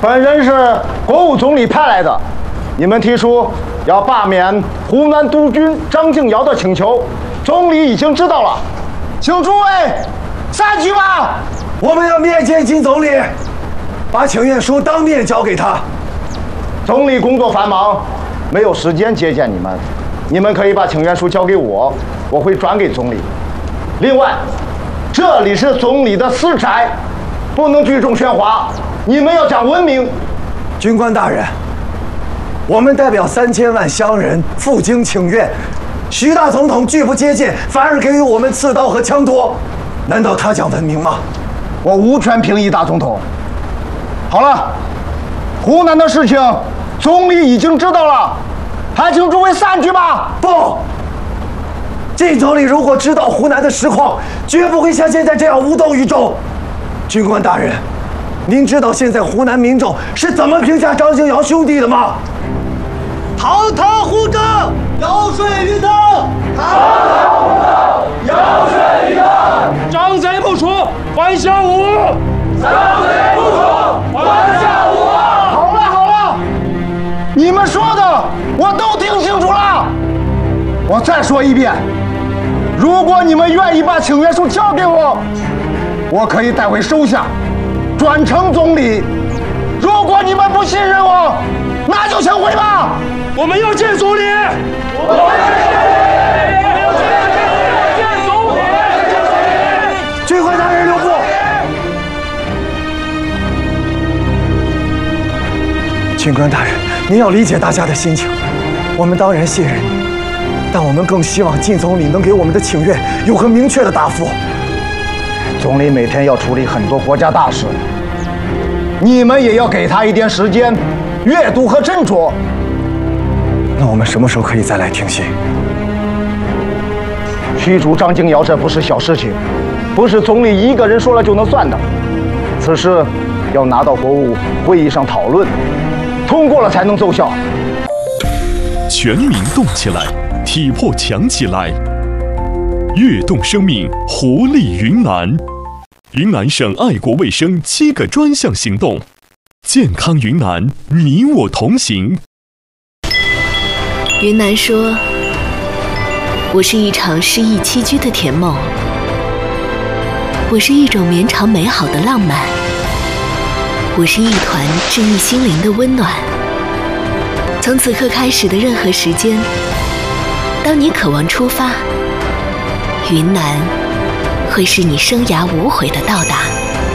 本人是国务总理派来的，你们提出要罢免湖南督军张敬尧的请求，总理已经知道了，请诸位散去吧。 我们要面见靳总理，把请愿书当面交给他。 总理工作繁忙，没有时间接见你们，你们可以把请愿书交给我，我会转给总理。另外，这里是总理的私宅，不能聚众喧哗，你们要讲文明。 军官大人，我们代表3000万乡人赴京请愿，徐大总统拒不接见，反而给予我们刺刀和枪托，难道他讲文明吗？ 我无权评议大总统。好了，湖南的事情总理已经知道了，还请诸位散去吧。 不，靳总理如果知道湖南的实况，绝不会像现在这样无动于衷。军官大人，您知道现在湖南民众是怎么评价张敬尧兄弟的吗？ 堂堂胡正，尧舜禹德； 堂堂胡正，尧舜禹德。 张贼不除，还项武； 张贼不除，还项武。 好了好了，你们说的我都听清楚了。我再说一遍，如果你们愿意把请愿书交给我，我可以带回收下，转呈总理。如果你们不信任我，那就请回吧。 我们要见总理， 我们要见总理。 军官大人留步。军官大人，您要理解大家的心情，我们当然信任您，但我们更希望靳总理能给我们的请愿有个明确的答复。 总理每天要处理很多国家大事，你们也要给他一点时间阅读和斟酌。 那我们什么时候可以再来听信？ 驱逐张敬尧这不是小事情，不是总理一个人说了就能算的。此事要拿到国务会议上讨论，通过了才能奏效。 全民动起来，体魄强起来，跃动生命，活力云南。云南省爱国卫生7个专项行动，健康云南，你我同行。 云南说：“我是一场诗意栖居的甜梦，我是一种绵长美好的浪漫，我是一团治愈心灵的温暖。从此刻开始的任何时间，当你渴望出发，云南会是你生涯无悔的到达。”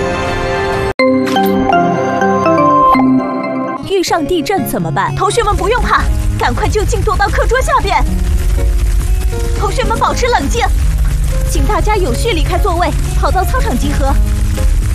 遇上地震怎么办？同学们不用怕，赶快就近躲到课桌下边。同学们保持冷静，请大家有序离开座位，跑到操场集合。